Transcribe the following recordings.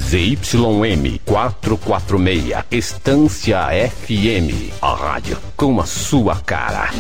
ZYM 446, Estância FM, a rádio com a sua cara.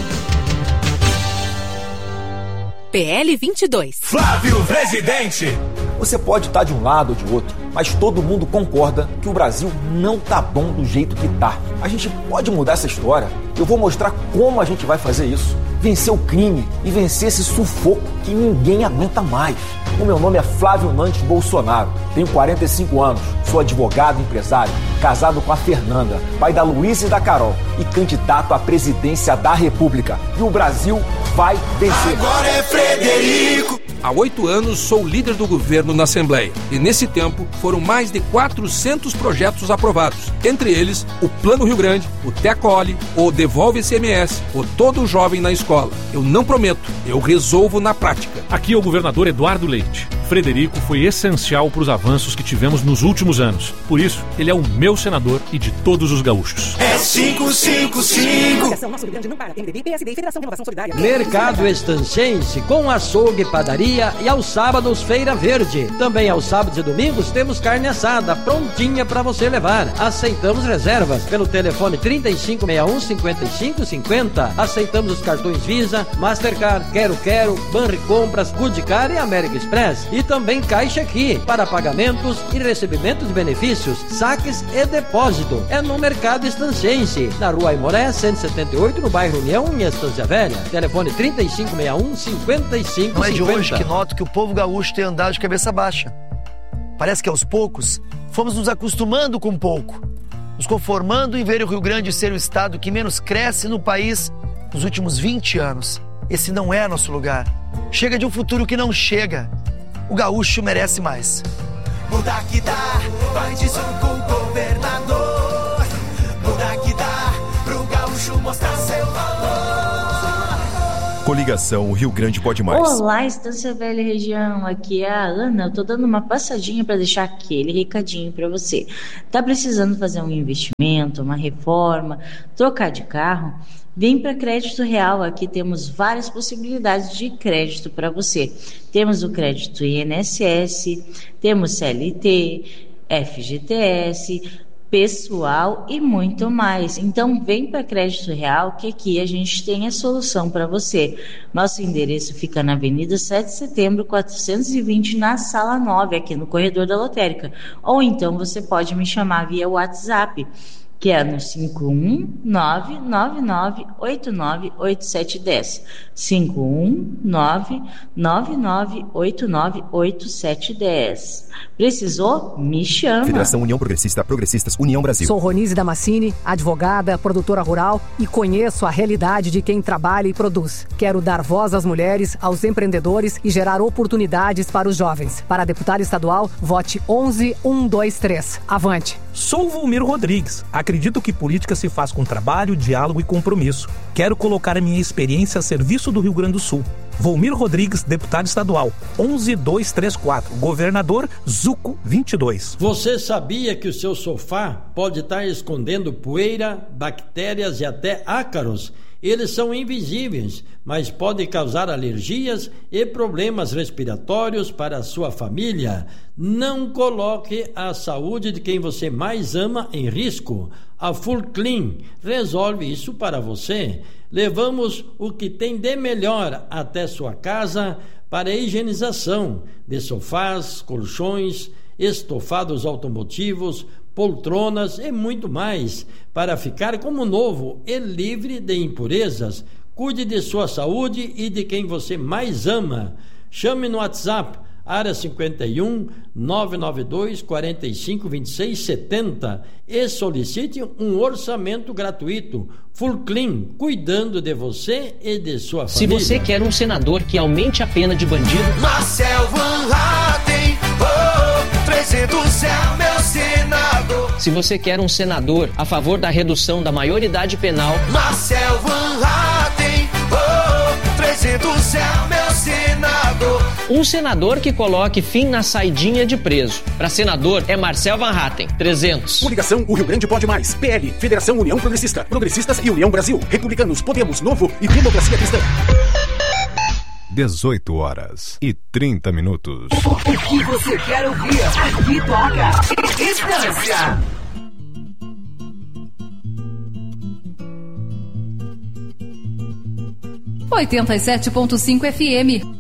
PL 22. Flávio Presidente. Você pode estar de um lado ou de outro, mas todo mundo concorda que o Brasil não tá bom do jeito que tá. A gente pode mudar essa história. Eu vou mostrar como a gente vai fazer isso. Vencer o crime e vencer esse sufoco que ninguém aguenta mais. O meu nome é Flávio Nantes Bolsonaro. Tenho 45 anos, sou advogado e empresário, casado com a Fernanda, pai da Luísa e da Carol e candidato à presidência da República. E o Brasil vai vencer. Agora é Frederico. Há 8 anos sou líder do governo na Assembleia e nesse tempo foram mais de 400 projetos aprovados. Entre eles, o Plano Rio Grande, o Tecole, o Devolve ICMS, o Todo Jovem na Escola. Eu não prometo, eu resolvo na prática. Aqui é o governador Eduardo Leite. Frederico foi essencial para os avanços que tivemos nos últimos anos. Por isso, ele é o meu senador e de todos os gaúchos. É 555. Mercado Estancense com açougue, padaria e aos sábados Feira Verde. Também aos sábados e domingos temos carne assada prontinha para você levar. Aceitamos reservas pelo telefone 3561-5550. Aceitamos os cartões Visa, Mastercard, Quero, Banricompras, Goodcar e América Express. E também Caixa Aqui para pagamentos e recebimento de benefícios, saques e depósito. É no Mercado Estancense, na Rua Aimoré, 178, no bairro União, em Estância Velha. Telefone 3561-5550. Não é de hoje que noto que o povo gaúcho tem andado de cabeça baixa. Parece que aos poucos fomos nos acostumando com pouco, nos conformando em ver o Rio Grande ser o estado que menos cresce no país nos últimos 20 anos. Esse não é nosso lugar. Chega de um futuro que não chega. O gaúcho merece mais. Muda que dá, vai dizer com o governador. Muda que dá, pro gaúcho mostrar seu valor. Coligação Rio Grande Pode Mais. Olá, Estância Velha Região, aqui é a Ana. Eu tô dando uma passadinha para deixar aquele recadinho para você. Tá precisando fazer um investimento, uma reforma, trocar de carro? Vem para Crédito Real, aqui temos várias possibilidades de crédito para você. Temos o crédito INSS, temos CLT, FGTS, pessoal e muito mais. Então vem para Crédito Real que aqui a gente tem a solução para você. Nosso endereço fica na Avenida 7 de Setembro, 420, na Sala 9, aqui no corredor da Lotérica. Ou então você pode me chamar via WhatsApp, que é no 51999898710. 51999898710. Precisou? Me chama. Federação União Progressista, Progressistas União Brasil. Sou Ronise Damascene, advogada, produtora rural e conheço a realidade de quem trabalha e produz. Quero dar voz às mulheres, aos empreendedores e gerar oportunidades para os jovens. Para deputado estadual, vote 11123. Avante. Sou Volmir Rodrigues. Acredito que política se faz com trabalho, diálogo e compromisso. Quero colocar a minha experiência a serviço do Rio Grande do Sul. Volmir Rodrigues, deputado estadual, 11234, governador Zuco 22. Você sabia que o seu sofá pode estar escondendo poeira, bactérias e até ácaros? Eles são invisíveis, mas podem causar alergias e problemas respiratórios para a sua família. Não coloque a saúde de quem você mais ama em risco. A Full Clean resolve isso para você. Levamos o que tem de melhor até sua casa para a higienização de sofás, colchões, estofados automotivos, poltronas e muito mais, para ficar como novo e livre de impurezas. Cuide de sua saúde e de quem você mais ama. Chame no WhatsApp, área 51 992 45 26 70 e solicite um orçamento gratuito. Full Clean, cuidando de você e de sua família. Se você quer um senador que aumente a pena de bandido, Marcel Van Hatten, 300 é o meu senador. Se você quer um senador a favor da redução da maioridade penal, Marcel Van Hatten, 300 é o meu senador. Um senador que coloque fim na saidinha de preso. Para senador é Marcel Van Hatten, 300. Coligação O Rio Grande Pode Mais. PL, Federação União Progressista, Progressistas e União Brasil. Republicanos, Podemos, Novo e Democracia Cristã. 18h30. O que você quer ouvir? Aqui toca Estância. 87.5 FM.